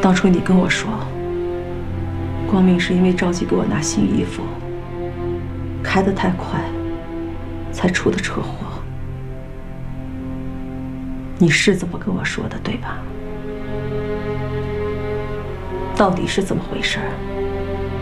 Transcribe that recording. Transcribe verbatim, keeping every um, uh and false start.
当初你跟我说，光明是因为着急给我拿新衣服，开得太快，才出的车祸。你是这么跟我说的，对吧？到底是怎么回事？